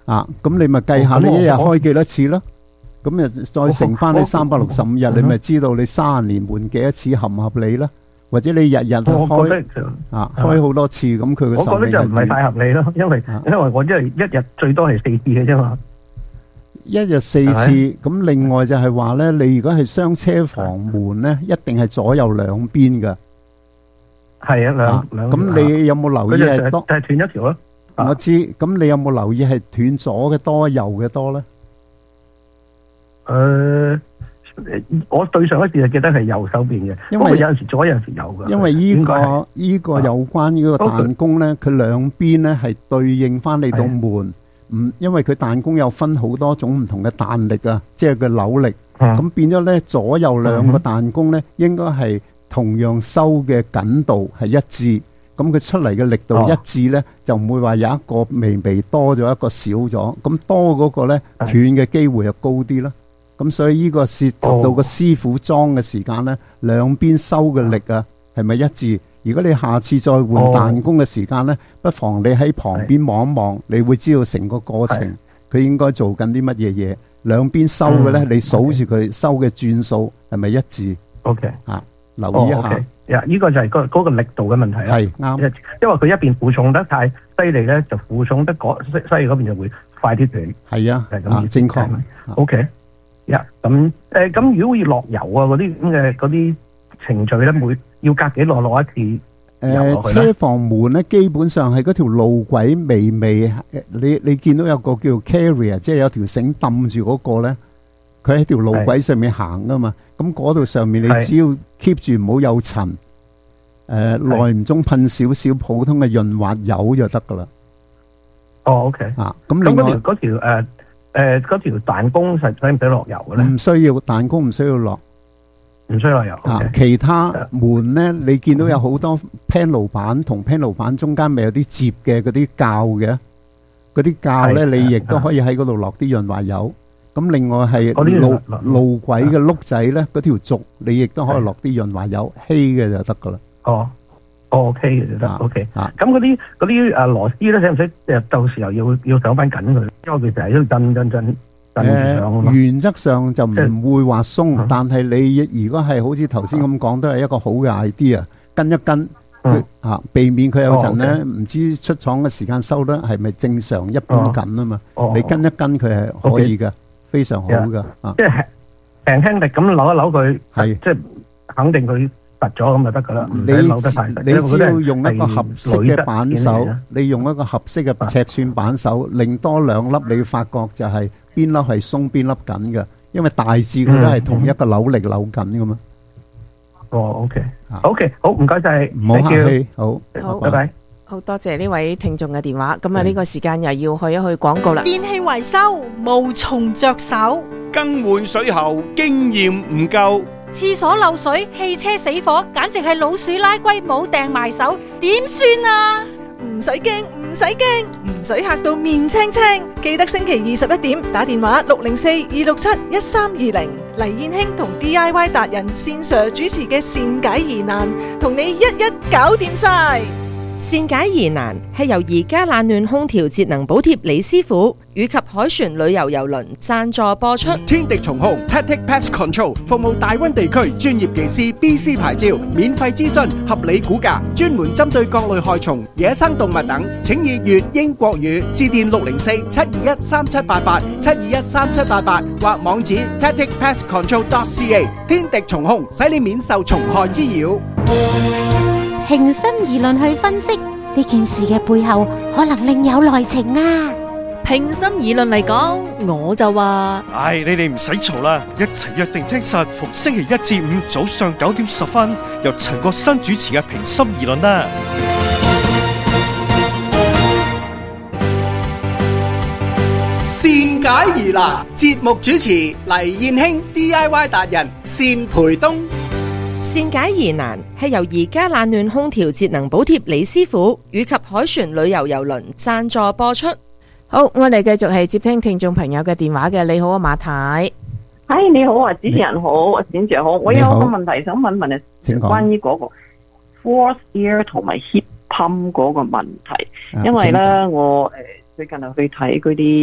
咁你咪計下你一日開幾多次咯？咁再乘翻你365日，你咪知道你30年換幾多次合唔合理啦？或者你日日開開好多次，咁佢嘅壽命， 我覺得就唔係太合理咯，因為我一日最多係4次嘅啫嘛。 一日4次，咁另外就係話咧，你如果係雙車房門咧，一定係左右兩邊噶。 係啊，兩咁你有冇留意係多？ 就係斷一條咯。 我知，咁你有冇留意係斷左嘅多，右嘅多咧？ 我對上一次就記得係右手邊嘅，因為有陣時左，有陣時右嘅。 因為呢個有關呢個彈弓咧，佢兩邊咧係對應翻你道門。因為佢彈弓有分好多種唔同嘅彈力啊，即係個扭力。咁變咗咧，左右兩個彈弓咧，應該係同樣收嘅緊度係一致。咁佢出嚟嘅力度一致咧，就唔會話有一個微微多咗，一個少咗。咁多嗰個咧斷嘅機會就高啲啦。咁所以呢個涉及到個師傅裝嘅時間咧，兩邊收嘅力啊，係咪一致？如果你下次再換彈弓嘅時間咧，不妨你喺旁邊望一望，你會知道成個過程佢應該做緊啲乜嘢嘢。兩邊收嘅咧，你數住佢收嘅轉數係咪一致 ？OK， 留意一下。 呢個就係嗰個力度嘅問題啦。 係啱， 因為佢一邊負重得太犀利咧，就負重得西嗰邊就會快啲斷。 係啊，係咁正確。 OK，咁如果要落油啊嗰啲咁嘅嗰啲程序咧，要隔幾耐落一次？ 車房門咧，基本上係嗰條路軌微，你見到有個叫 carrier， 即係有條繩揼住嗰個咧，佢喺條路軌上面行噶嘛。咁嗰度上面你只要 keep 住唔好有塵，耐唔中噴少少普通嘅潤滑油就得噶啦。 OK。 咁另外嗰條彈弓使唔使落油嘅咧？ 唔需要，彈弓唔需要落。 唔需要油。 其他門咧，你見到有好多 panel 板同 panel 板中間咪有啲接嘅嗰啲膠嘅，嗰啲膠咧你亦都可以喺嗰度落啲潤滑油。咁另外係路軌嘅轆仔咧，嗰條軸你亦都可以落啲潤滑油，稀嘅就得噶啦。 OK 嘅就得。OK。咁嗰啲螺絲咧，使唔使到時候要上翻緊佢？因為佢成日都震。 原則上就唔會話鬆，但係你如果係好似頭先咁講，都係一個好嘅 idea， 跟一跟佢避免佢有陣咧唔知出廠嘅時間收得係咪正常一般緊啊嘛？你跟一跟佢係可以嘅，非常好嘅。 即係輕力咁扭一扭佢，即係肯定佢拔咗咁就得噶啦。唔使扭得太實。 你只要用一個合適嘅扳手，你用一個合適嘅尺寸扳手，擰多兩粒，你會發覺就係邊粒係鬆邊粒緊嘅，因為大致佢都係同一個扭力扭緊噶嘛。 OK，好，唔該晒， 唔好客氣，好， 拜拜。 好多謝呢位聽眾嘅電話。咁啊，呢個時間又要去一去廣告啦。 電器維修無從着手， 更換水喉經驗唔夠， 廁所漏水、汽車死火，簡直係老鼠拉龜冇掟埋手，點算啊？ 唔使驚，唔使驚，唔使嚇到面青青。記得星期21點打電話604-267-1320，黎燕卿同 DIY 達人線上主持嘅善解疑難，同你一一搞掂晒。 善解疑難係由而家冷暖空調節能補貼李師傅以及海船旅遊郵輪贊助播出。 天敵重控 Tactic Pest Control 服務大溫地區專業技師 BC 牌照，免費諮詢，合理估價，專門針對各類害蟲、野生動物等，請以粵英國語致電604-721-3788 721-3788或網址 tacticpestcontrol.ca。 天敵重控使你免受蟲害滋擾。 平心而論去分析呢件事嘅背後，可能另有內情啊！ 平心而論嚟講，我就話： 你哋唔使嘈啦，一齊約定聽實，逢星期一至五早上9點10分，由陳國新主持嘅平心而論啦。 善解疑難，節目主持黎燕卿 DIY 達人單培東。 善解疑難係由而家冷暖空調節能補貼李師傅以及海船旅遊郵輪贊助播出。 好，我哋繼續係接聽聽眾朋友嘅電話嘅。你好啊，馬太。 你好啊，主持人好，展姐好。我有個問題想問啊，關於嗰個 fourth ear 同埋 hip pump 嗰個問題，因為咧我最近去睇嗰啲